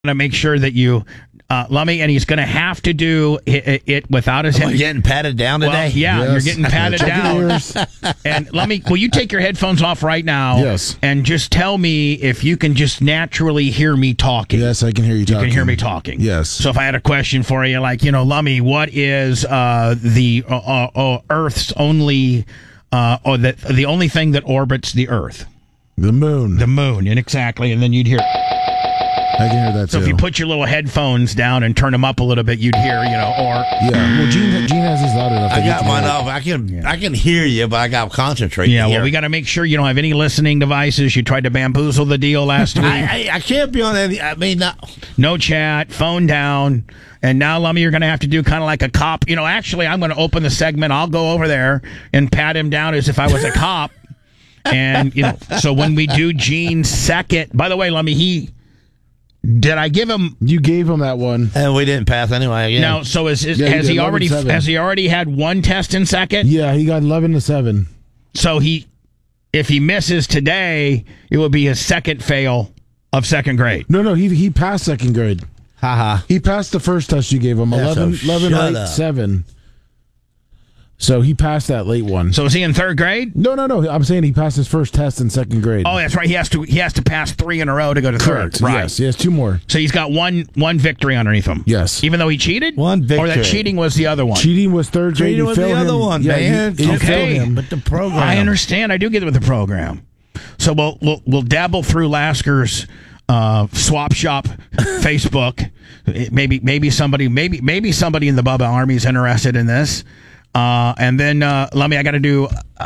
to make sure that you, Lummy, and he's going to have to do it without his head. Getting patted down today? Well, yeah, Yes. you're getting patted down. And Lummy, will you take your headphones off right now? Yes. And just tell me if you can just naturally hear me talking. Yes, I can hear you talking. You can hear me talking. Yes. So if I had a question for you, like, Lummy, what is the Earth's only, or the only thing that orbits the Earth? The moon. The moon, and exactly. And then you'd hear. I can hear that So too. if you put your little headphones down and turn them up a little bit, you'd hear, or Yeah. Well, Gene has his loud enough. I got mine off. I can hear you, but I got to concentrate. yeah. here. Well, we got to make sure you don't have any listening devices. You tried to bamboozle the deal last week. I can't be on any. I mean, No chat, phone down. And now, Lummy, you're going to have to do kind of like a cop. Actually, I'm going to open the segment. I'll go over there and pat him down as if I was a cop. And, so when we do Gene's second, by the way, Lummy, did I give him? You gave him that one. and we didn't pass anyway. Again. No. So has you he did, already 11-7. has he already had one test in second? Yeah, he got 11-7. So if he misses today, it would be his second fail of second grade. No, he passed second grade. Haha. He passed the first test you gave him. Yeah, 11, so 11 shut 8, up. 7. So he passed that late one. So is he in third grade? No. I'm saying he passed his first test in second grade. Oh, that's right. He has to pass 3 in a row to go to correct. third. Right. Yes, he has 2 more. So he's got one victory underneath him. Yes. Even though he cheated? One victory. Or that cheating was the other one? Cheating was third grade. Cheating You was the failed other him. one, Yeah, man. You Okay. failed him. But the program. I understand. I do get it with the program. So we'll dabble through Lasker's swap shop Facebook. Maybe somebody in the Bubba Army is interested in this. And then Lummy, I got to do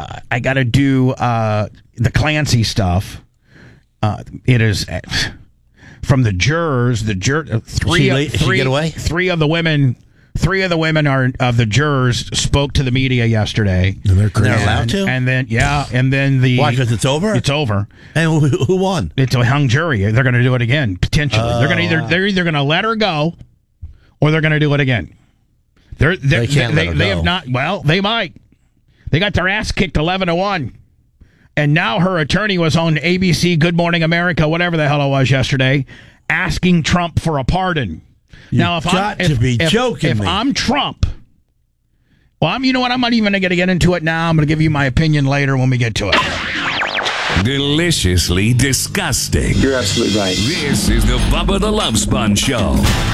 the Clancy stuff. It is from the jurors. She get away? Three of the women of the jurors spoke to the media yesterday. And they're crazy. They're allowed to? And then the Why? Because it's over? It's over. And who won? It's a hung jury. They're going to do it again potentially. They're either going to let her go, or they're going to do it again. They can't let her They go. have not. Well, they might. They got their ass kicked 11-1, and now her attorney was on ABC Good Morning America, whatever the hell it was yesterday, asking Trump for a pardon. Now, if I'm Trump, well, you know what? I'm not even going to get into it now. I'm going to give you my opinion later when we get to it. Deliciously disgusting. You're absolutely right. This is the Bubba the Love Sponge Show.